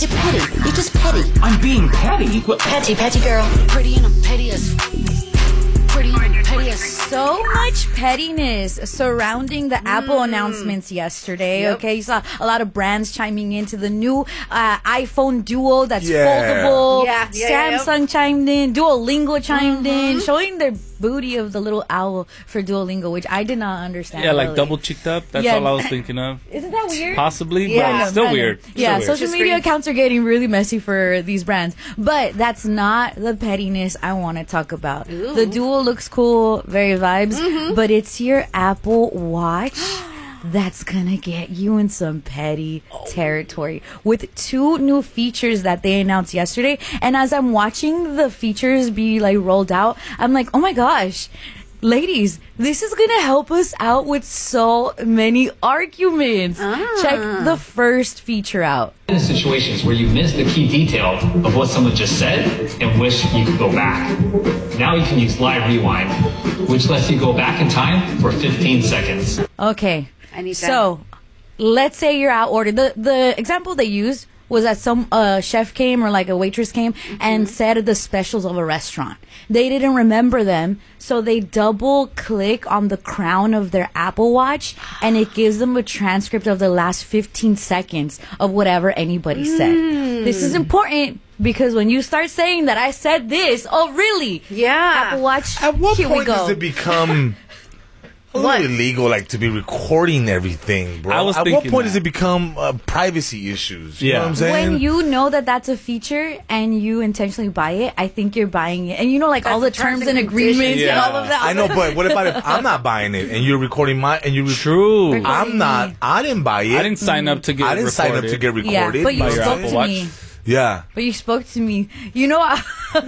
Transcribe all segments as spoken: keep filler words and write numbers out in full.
You're petty. You're just petty. I'm being petty? What? Petty, petty girl. Pretty and I'm petty as pretty and I'm petty as So much pettiness surrounding the Apple Mm. announcements yesterday. Yep. Okay, you saw a lot of brands chiming into the new uh, iPhone Duo that's Yeah. foldable. Yeah, yeah, yeah, Samsung chimed in. Duolingo chimed Mm-hmm. in, showing their booty of the little owl for Duolingo, which I did not understand. Yeah, like really. double cheeked up. That's Yeah. all I was thinking of. Isn't that weird? Possibly, Yeah. but it's still Kinda. weird. Yeah, Still weird. social Just media green. accounts are getting really messy for these brands. But that's not the pettiness I want to talk about. Ooh. The Duo looks cool, very vibes, but it's your Apple Watch that's gonna get you in some petty territory with two new features that they announced yesterday. And as I'm watching the features be like rolled out, I'm like, oh my gosh, ladies, this is gonna help us out with so many arguments. Check the first feature out. In situations where you miss the key detail of what someone just said and wish you could go back. Now you can use Live Rewind, which lets you go back in time for fifteen seconds. Okay. I need that. So, let's say you're out ordering. The the example they used was that some uh, chef came or like a waitress came and said the specials of a restaurant. They didn't remember them, so they double click on the crown of their Apple Watch and it gives them a transcript of the last fifteen seconds of whatever anybody said. This is important because when you start saying that I said this, oh really? Yeah. Apple Watch, At what here we point go. does it become a little What? illegal, like to be recording everything, bro? I was At what thinking point that. does it become uh, privacy issues? You Yeah. know what I'm saying? When you know that that's a feature and you intentionally buy it, I think you're buying it. And you know, like all the That's terms terms and and agreements conditions. and Yeah. all of that. I know, but what about if I'm not buying it and you're recording my and you? Rec- True. I'm not. I didn't buy it. I didn't sign up to get I didn't sign up recorded. to get Yeah, recorded. but you by your spoke Apple to Watch. me. yeah. But you spoke to me. You know, I,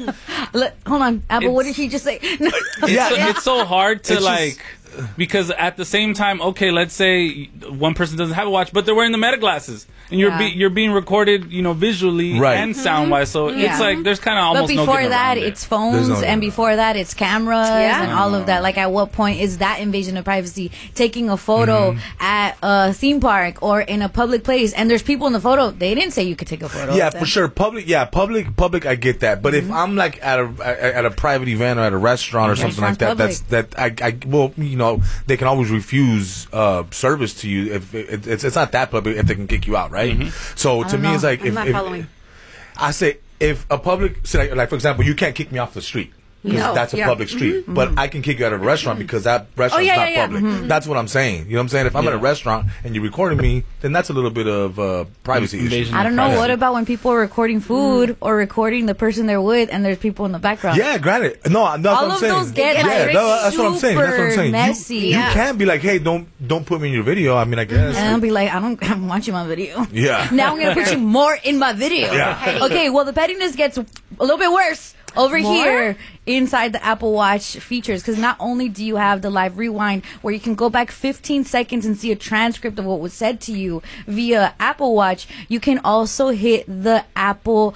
Let- hold on, Apple. What did It's- he just say? No. Yeah. So, it's so hard to It's just- like because at the same time, okay, let's say one person doesn't have a watch, but they're wearing the meta glasses, and you're Yeah. be, you're being recorded, you know, visually Right. and sound wise. So Yeah. it's like there's kind of But almost no before getting that, around it. it's phones, There's no- and before that, it's cameras Yeah. and all of that. Like, at what point is that invasion of privacy? Taking a photo Mm-hmm. at a theme park or in a public place, and there's people in the photo. They didn't say you could take a photo. Yeah, of for them. sure. Public, yeah, public, public. I get that, but if I'm like at a at a private event or at a restaurant or something like that, Restaurant's that's that I, I well, you know, they can always refuse uh, service to you if it, it's it's not that public if they can kick you out, right? So to don't me, know. it's like I'm if, not if following. I say if a public, so like, like for example, you can't kick me off the street. 'Cause No, that's a yeah. public street, but I can kick you out of a restaurant because that restaurant's yeah, not yeah, yeah. public. That's what I'm saying. You know what I'm saying? If I'm at a Yeah. restaurant and you're recording me, then that's a little bit of uh, privacy issue. Invasion I don't know. Privacy. What about when people are recording food or recording the person they're with, and there's people in the background? Yeah, granted. No, that's All what I'm of saying. those get, yeah, like, no, that's what I'm saying. That's what I'm super saying. messy. You, you Yeah. can't be like, hey, don't don't put me in your video. I mean, I guess. And I'll be like, I don't, I don't want you in my video. Yeah. Now I'm gonna put you more in my video. Yeah. Okay. Well, the pettiness gets a little bit worse over More? here inside the Apple Watch features, because not only do you have the live rewind where you can go back fifteen seconds and see a transcript of what was said to you via Apple Watch, you can also hit the Apple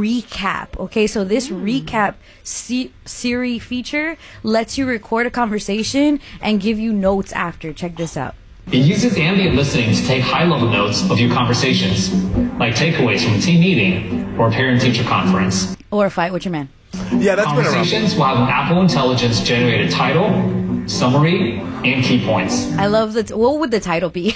recap. Okay, so this recap C- Siri feature lets you record a conversation and give you notes after. Check this out. It uses ambient listening to take high-level notes of your conversations, like takeaways from a team meeting or a parent-teacher conference. Or a fight with your man. Yeah, that's been around. Conversations will have an Apple Intelligence generated title, summary, and key points. I love the. T- what would the title be?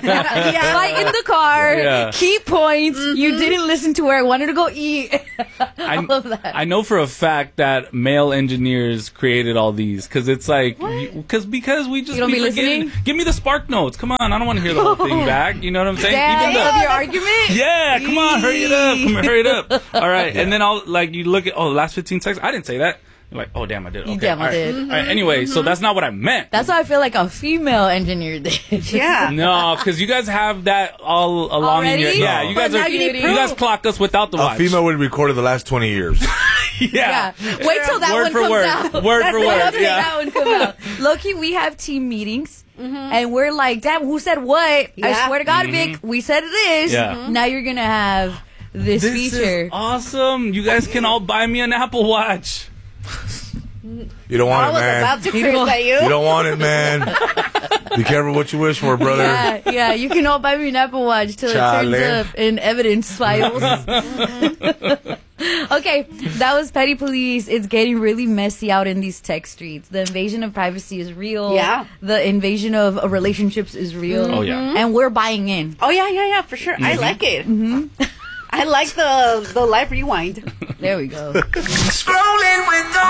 Fight in the car. Yeah. Key points. You didn't listen to where I wanted to go eat. I, all of that. I know for a fact that male engineers created all these because it's like because because we just You don't be forgetting- listening? Give me the spark notes. Come on, I don't want to hear the whole thing back. You know what I'm saying? Damn, Even of the- your argument. yeah, come on, hurry it up, come on, hurry it up. All right, and then I'll like you look at oh, the last fifteen seconds. I didn't say that. You're like, oh damn, I did. Okay, Damn, I all right. did. All right, anyway, so that's not what I meant. That's how I feel like a female engineer did. Yeah. No, because you guys have that all along in your Already? yeah. No. You But guys now are you need you proof. guys clocked us without the A watch. female would have recorded the last twenty years. yeah. Yeah. Wait till that Word one for comes word. out. Word That's for the word, update yeah. That one comes out. Loki, we have team meetings. And we're like, damn, who said what? I Yeah. swear to God, Vic, we said this. Yeah. Now you're gonna have this, This feature. is awesome. You guys can all buy me an Apple Watch. You don't want I it, was man. about to curse at you. You don't want it, man. Be careful what you wish for, brother. Yeah, yeah. You can all buy me an Apple Watch till Charlie. it turns up in evidence files. Okay, that was Petty Police. It's getting really messy out in these tech streets. The invasion of privacy is real. Yeah. The invasion of uh, relationships is real. Oh, yeah. And we're buying in. Oh yeah, yeah, yeah, for sure. I like it. Mm-hmm. I like the the live rewind. There we go. Scrolling with the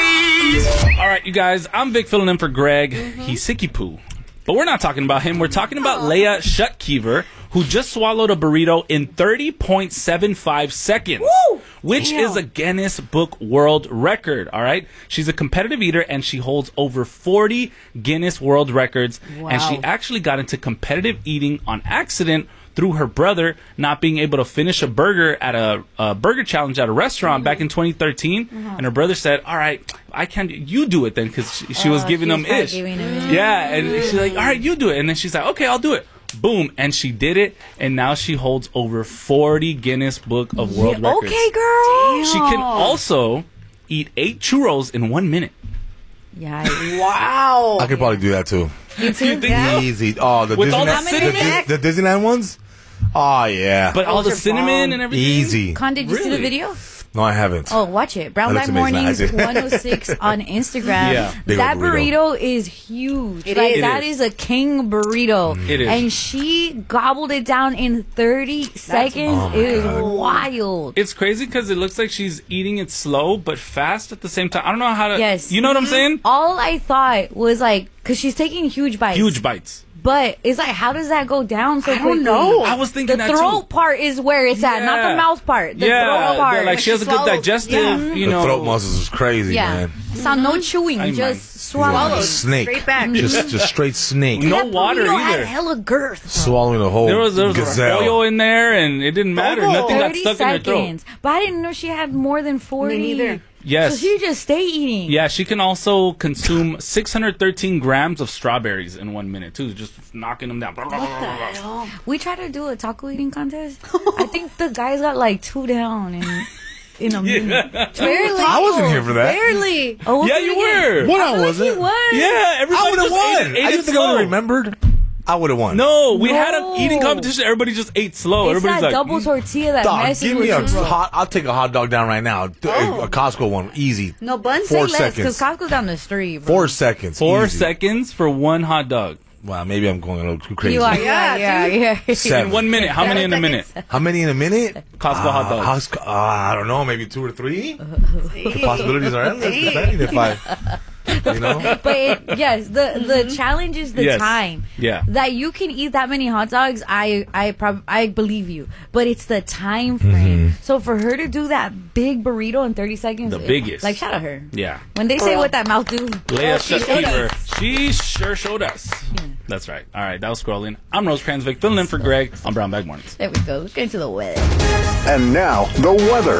homies. All right, you guys. I'm Vic filling in for Greg. He's sicky poo. But we're not talking about him. We're talking about Leia Shutkever, who just swallowed a burrito in thirty point seven five seconds, Woo! which Damn. is a Guinness Book World Record. All right. She's a competitive eater, and she holds over forty Guinness World Records. Wow. And she actually got into competitive eating on accident through her brother not being able to finish a burger at a, a burger challenge at a restaurant back in twenty thirteen. And her brother said, all right, I can't, you do it then, because she, she was Oh, giving she them was probably ish. giving him ish. Yeah, and she's like, all right, you do it. And then she's like, okay, I'll do it. Boom. And she did it. And now she holds over forty Guinness Book of World Yeah, Records. okay, girl. She can also eat eight churros in one minute. Yeah. Wow. I could probably do that too. You too? You think Yeah. so? Easy. Oh, the With all Disneyland, the the, cinnamon? Dis- the Disneyland ones. Oh yeah, But all the Those are cinnamon bomb. and everything. easy. Con, did you see the Really? video? No, I haven't. Oh, watch it. Brown That Bag looks amazing. Mornings I did. one oh six on Instagram. Yeah. Big That old burrito. burrito is huge. It like is. that It is. a king burrito. It is. And she gobbled it down in thirty seconds. Oh my it is God. wild. It's crazy because it looks like she's eating it slow but fast at the same time. I don't know how to. Yes. You know what I'm saying? All I thought was like, because she's taking huge bites. Huge bites. But it's like, how does that go down so I quickly? don't know. I was thinking The that throat too. part is where it's at, not Yeah. the mouth part. The yeah, throat part. like she has a good swallows. digestive. Yeah. You the know, throat muscles is crazy, yeah. man. So no chewing, I just mind. swallow. Swallowed. Snake. Straight back. Just, just straight snake. No That water burrito had either. hella girth. Swallowing a whole There was there was gazelle. oil in there, and it didn't matter. Oh. Nothing got thirty stuck in her throat. seconds. But I didn't know she had more than forty. Me neither. Yes. So she just stay eating. Yeah, she can also consume six hundred thirteen grams of strawberries in one minute too, just knocking them down. We tried to do a taco eating contest. I think the guys got like two down in in a minute. Barely. I wasn't here for that. Barely. Oh, we'll Yeah, do it you again. were. What I I feel like wasn't. he was. Yeah, everybody I would have just ate won. it- ate I it didn't think I would slow. have remembered. I would have won. No, we No. had an eating competition. Everybody just ate slow. It's Everybody's that like, double mm. tortilla that Dog, messes give with me a your throat. hot. I'll take a hot dog down right now. Oh. A Costco one, easy. No buns. Four Say less, because seconds. Costco's down the street, bro. Four seconds. four easy. seconds for one hot dog. Wow, maybe I'm going a little too crazy. You are, yeah, Yeah, yeah, yeah. Seven. In one minute. How many in a minute? How many in a minute? Costco hot dogs. Costco, uh, I don't know, maybe two or three. The possibilities are endless. Depending if I, you know. But it, yes, the the challenge is the Yes. time. Yeah. That you can eat that many hot dogs, I I prob- I believe you. But it's the time frame. So for her to do that big burrito in thirty seconds, The it- biggest. like shout out her. Yeah. When they say Girl. what that mouth do, Leia she showed Shutkever. us. She sure showed us. That's right. All right, that was Scrolling. I'm Rosecrans Vic, filling in for Greg on Brown Bag Mornings. there we go. Let's get into the weather. And now, the weather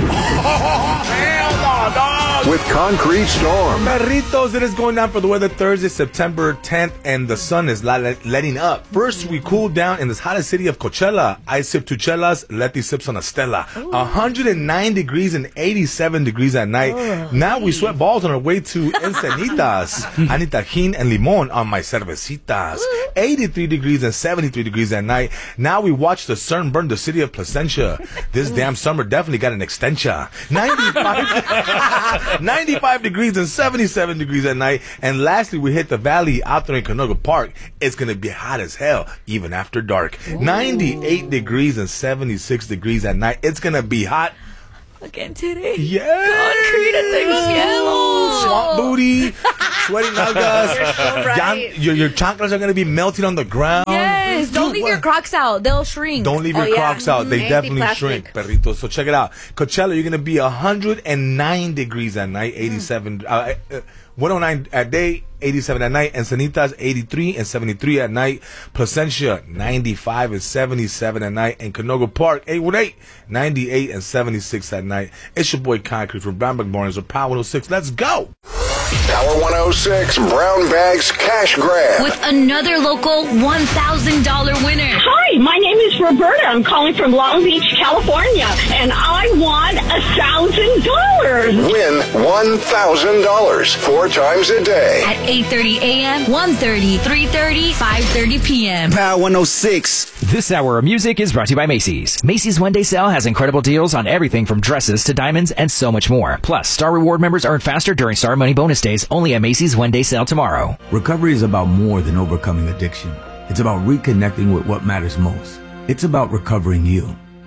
with Concrete Storm. Perritos, it is going down for the weather Thursday, September tenth, and the sun is la- letting up. First, we cool down in this hottest city of Coachella. I sip two chelas, Letty sips on a Stella. one hundred nine degrees and eighty-seven degrees at night. Now we sweat balls on our way to Encinitas. Anita Tajin and Limon on my cervecitas. eighty-three degrees and seventy-three degrees at night. Now we watch the sun burn the city of Placentia. This damn summer definitely got an extension. ninety-five, ninety-five degrees and seventy-seven degrees at night. And lastly, we hit the valley out there in Canoga Park. It's going to be hot as hell, even after dark. ninety-eight degrees and seventy-six degrees at night. It's going to be hot. Again today. Yeah. Concrete, that thing's yellow. Swamp booty, sweaty nalgas. You're so right. Yan- your, your chanclas are going to be melting on the ground. Yes, don't Dude, leave what- your Crocs out. They'll shrink. Don't leave Oh, your yeah. Crocs out. They Mhm. definitely Anti-plastic. shrink, perritos. So check it out. Coachella, you're going to be one hundred nine degrees at night, eighty-seven, uh, uh, one oh nine at day, eighty-seven at night. Encinitas, eighty-three and seventy-three at night. Placentia, ninety-five and seventy-seven at night. And Canoga Park, eight one eight, ninety-eight and seventy-six at night. It's your boy Concrete from Brown Bag Mornings of Power one oh six. Let's go. Power one oh six Brown Bags Cash Grab. With another local one thousand dollars winner. Hi, my name is Roberta. I'm calling from Long Beach, California. and I won a thousand dollars. Win one thousand dollars four times a day. At eight thirty a.m., one thirty, three thirty, five thirty p.m. Power one oh six. This hour of music is brought to you by Macy's. Macy's One Day Sale has incredible deals on everything from dresses to diamonds and so much more. Plus, Star Reward members earn faster during Star Money Bonus Days only at Macy's One Day Sale tomorrow. Recovery is about more than overcoming addiction. It's about reconnecting with what matters most. It's about recovering you.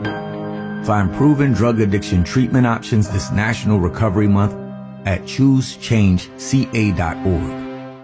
Find proven drug addiction treatment options this National Recovery Month at choose change c a dot org.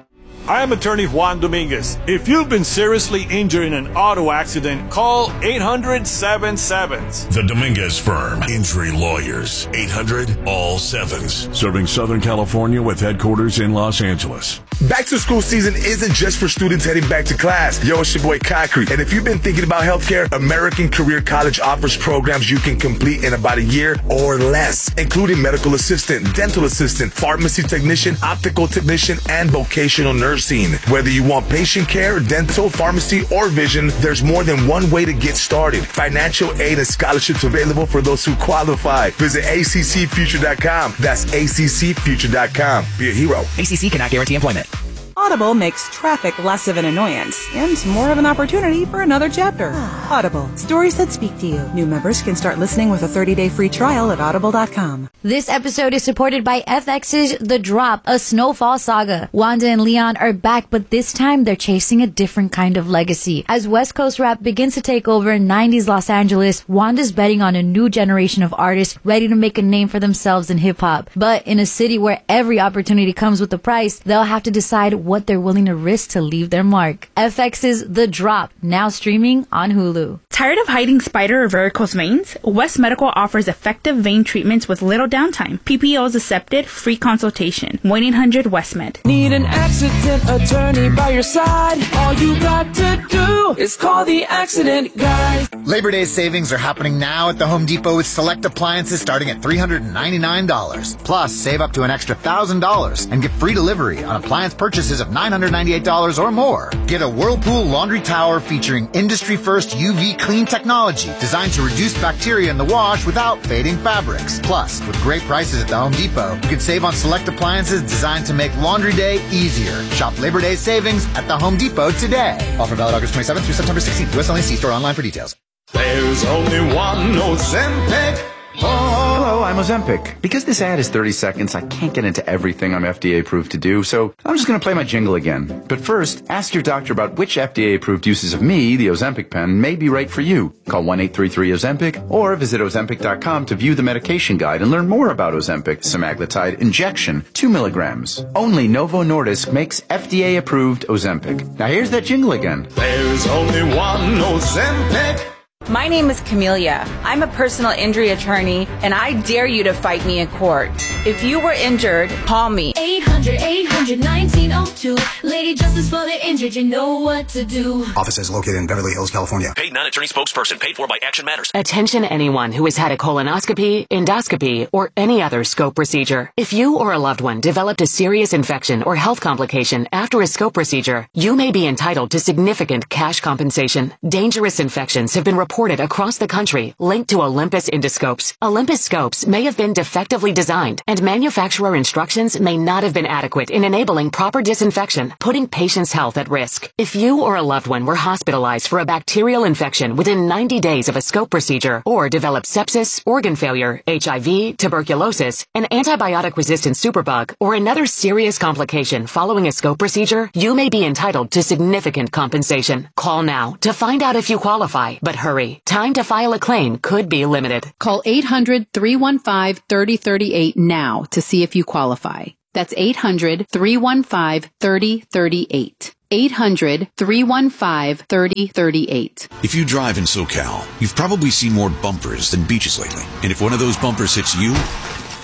I am attorney Juan Dominguez. If you've been seriously injured in an auto accident, call eight hundred, seven sevens. The Dominguez Firm. Injury lawyers. eight hundred, all sevens. Serving Southern California with headquarters in Los Angeles. Back to school season isn't just for students heading back to class. Yo, it's your boy Concrete. And if you've been thinking about healthcare, American Career College offers programs you can complete in about a year or less, including medical assistant, dental assistant, pharmacy technician, optical technician, and vocational nursing. Whether you want patient care, dental, pharmacy, or vision, there's more than one way to get started. Financial aid and scholarships available for those who qualify. Visit A C C future dot com. That's A C C future dot com. Be a hero. A C C cannot guarantee employment. Audible makes traffic less of an annoyance and more of an opportunity for another chapter. Audible. Stories that speak to you. New members can start listening with a thirty-day free trial at audible dot com. This episode is supported by F X's The Drop, a snowfall saga. Wanda and Leon are back, but this time they're chasing a different kind of legacy. As West Coast rap begins to take over nineties Los Angeles, Wanda's betting on a new generation of artists ready to make a name for themselves in hip-hop. But in a city where every opportunity comes with a price, they'll have to decide what they're willing to risk to leave their mark. F X's The Drop, now streaming on Hulu. Tired of hiding spider or varicose veins? West Medical offers effective vein treatments with little downtime. P P O is accepted, free consultation. one eight hundred West Med. Need an accident attorney by your side? All you got to do is call the accident guy. Labor Day savings are happening now at the Home Depot with select appliances starting at three hundred ninety-nine dollars. Plus, save up to an extra one thousand dollars and get free delivery on appliance purchases of nine hundred ninety-eight dollars or more. Get a Whirlpool laundry tower featuring industry-first U V clean technology designed to reduce bacteria in the wash without fading fabrics. Plus, with great prices at the Home Depot, you can save on select appliances designed to make laundry day easier. Shop Labor Day savings at the Home Depot today. Offer valid August twenty-seventh through September sixteenth. U S only. See store online for details. There's only one Ozempic. Hello, I'm Ozempic. Because this ad is thirty seconds, I can't get into everything I'm F D A approved to do, so I'm just going to play my jingle again. But first, ask your doctor about which F D A approved uses of me, the Ozempic pen, may be right for you. Call one eight three three Ozempic or visit Ozempic dot com to view the medication guide and learn more about Ozempic semaglutide injection, two milligrams. Only Novo Nordisk makes F D A approved Ozempic. Now here's that jingle again. There's only one Ozempic. My name is Camelia. I'm a personal injury attorney, and I dare you to fight me in court. If you were injured, call me. eight hundred, eight hundred, nineteen oh two. Lady Justice for the injured, you know what to do. Office is located in Beverly Hills, California. Paid non-attorney spokesperson. Paid for by Action Matters. Attention anyone who has had a colonoscopy, endoscopy, or any other scope procedure. If you or a loved one developed a serious infection or health complication after a scope procedure, you may be entitled to significant cash compensation. Dangerous infections have been reported across the country linked to Olympus endoscopes. Olympus scopes may have been defectively designed, and manufacturer instructions may not have been adequate in enabling proper disinfection, putting patients' health at risk. If you or a loved one were hospitalized for a bacterial infection within ninety days of a scope procedure, or developed sepsis, organ failure, H I V, tuberculosis, an antibiotic-resistant superbug, or another serious complication following a scope procedure, you may be entitled to significant compensation. Call now to find out if you qualify, but hurry. Time to file a claim could be limited. Call eight hundred, three one five, three oh three eight now to see if you qualify. That's eight hundred, three one five, three oh three eight. eight hundred, three one five, three oh three eight. If you drive in SoCal, you've probably seen more bumpers than beaches lately. And if one of those bumpers hits you,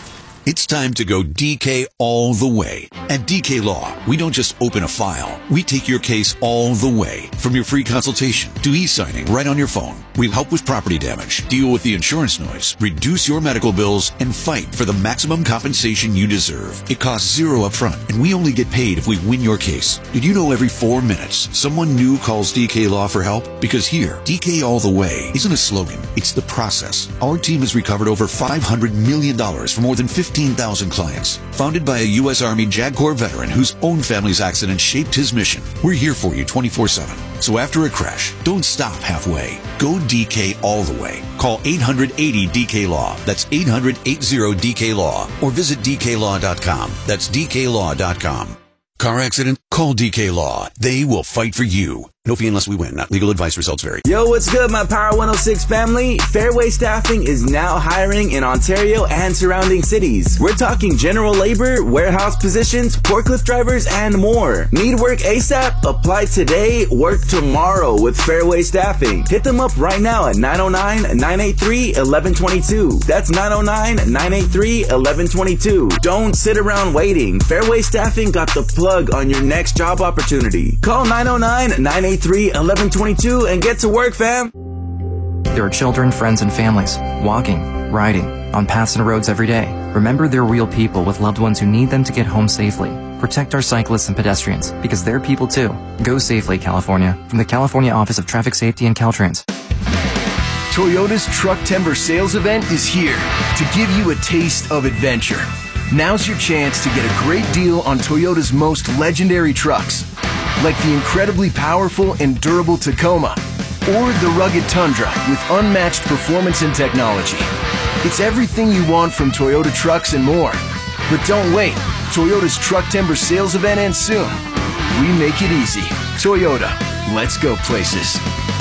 It's time to go D K all the way. At D K Law, we don't just open a file. We take your case all the way. From your free consultation to e-signing right on your phone. We'll help with property damage, deal with the insurance noise, reduce your medical bills, and fight for the maximum compensation you deserve. It costs zero upfront, and we only get paid if we win your case. Did you know every four minutes, someone new calls D K Law for help? Because here, D K all the way isn't a slogan. It's the process. Our team has recovered over five hundred million dollars for more than fifteen thousand clients. Founded by a U S Army JAG Corps veteran whose own family's accident shaped his mission. We're here for you twenty-four seven. So after a crash, don't stop halfway. Go D K all the way. Call eight hundred eighty D K Law. That's eight hundred eighty D K Law. Or visit D K law dot com. That's D K law dot com. Car accident? Call D K Law. They will fight for you. No fee unless we win. Not legal advice. Results vary. Yo, what's good, my Power one oh six family? Fairway Staffing is now hiring in Ontario and surrounding cities. We're talking general labor, warehouse positions, forklift drivers, and more. Need work ASAP? Apply today, work tomorrow with Fairway Staffing. Hit them up right now at nine oh nine, nine eight three, one one two two. That's nine oh nine, nine eight three, one one two two. Don't sit around waiting. Fairway Staffing got the plug on your next job opportunity. Call nine oh nine, nine eight three, one one two two and get to work, fam. There are children, friends, and families walking, riding, on paths and roads every day. Remember, they're real people with loved ones who need them to get home safely. Protect our cyclists and pedestrians, because they're people too. Go safely, California. From the California Office of Traffic Safety and Caltrans. Toyota's Truck Timber Sales Event is here to give you a taste of adventure. Now's your chance to get a great deal on Toyota's most legendary trucks, like the incredibly powerful and durable Tacoma, or the rugged Tundra with unmatched performance and technology. It's everything you want from Toyota trucks and more. But don't wait. Toyota's Truck Timber Sales Event ends soon. We make it easy. Toyota. Let's go places.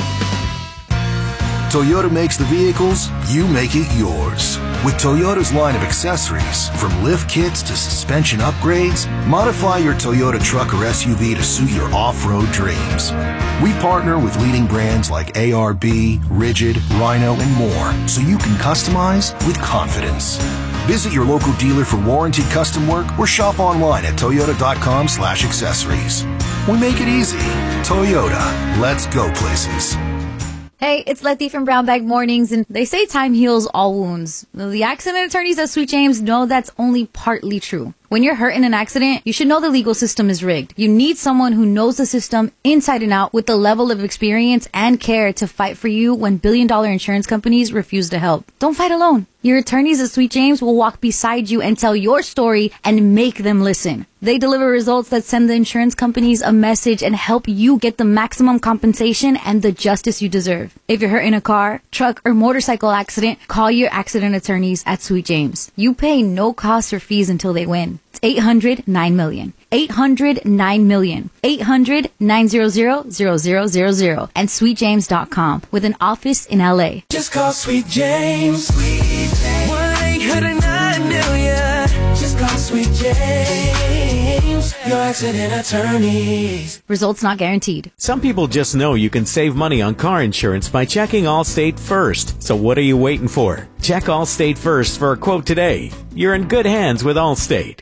Toyota makes the vehicles, you make it yours. With Toyota's line of accessories, from lift kits to suspension upgrades, modify your Toyota truck or S U V to suit your off-road dreams. We partner with leading brands like A R B, Rigid, Rhino, and more, so you can customize with confidence. Visit your local dealer for warranted custom work or shop online at toyota.com slash accessories. We make it easy. Toyota. Let's go places. Hey, it's Letty from Brown Bag Mornings, and they say time heals all wounds. The accident attorneys at Sweet James know that's only partly true. When you're hurt in an accident, you should know the legal system is rigged. You need someone who knows the system inside and out with the level of experience and care to fight for you when billion-dollar insurance companies refuse to help. Don't fight alone. Your attorneys at Sweet James will walk beside you and tell your story and make them listen. They deliver results that send the insurance companies a message and help you get the maximum compensation and the justice you deserve. If you're hurt in a car, truck, or motorcycle accident, call your accident attorneys at Sweet James. You pay no costs or fees until they win. It's eight hundred nine million. eight hundred nine million. eight hundred nine hundred zero zero zero zero and sweet james dot com with an office in L A. Just call Sweet James. Sweet James. one eight hundred nine million. Just call Sweet James. Your accident attorneys. Results not guaranteed. Some people just know you can save money on car insurance by checking Allstate first. So what are you waiting for? Check Allstate first for a quote today. You're in good hands with Allstate.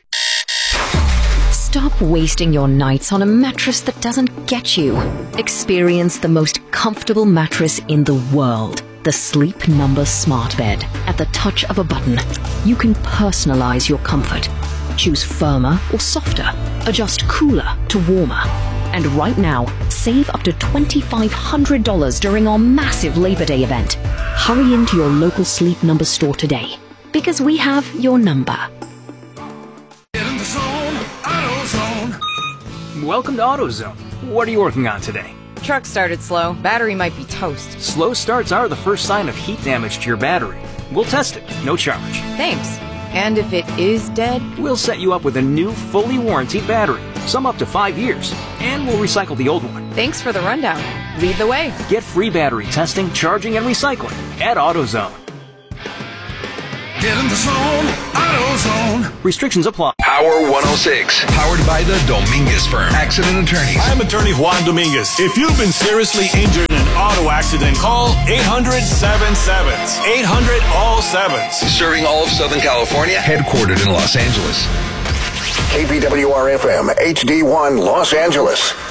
Stop wasting your nights on a mattress that doesn't get you. Experience the most comfortable mattress in the world. The Sleep Number Smart Bed. At the touch of a button, you can personalize your comfort. Choose firmer or softer. Adjust cooler to warmer. And right now, save up to two thousand five hundred dollars during our massive Labor Day event. Hurry into your local Sleep Number store today, because we have your number. Welcome to AutoZone. What are you working on today? Truck started slow. Battery might be toast. Slow starts are the first sign of heat damage to your battery. We'll test it, no charge. Thanks. And if it is dead? We'll set you up with a new, fully warranted battery, some up to five years, and we'll recycle the old one. Thanks for the rundown. Lead the way. Get free battery testing, charging, and recycling at AutoZone. Get in the zone, AutoZone. kill zone. Restrictions apply. Power one oh six, powered by the Dominguez Firm. Accident attorneys. I'm attorney Juan Dominguez. If you've been seriously injured in an auto accident, call eight hundred seven sevens. eight hundred all sevens. Serving all of Southern California, headquartered in Los Angeles. K P W R F M, H D one, Los Angeles.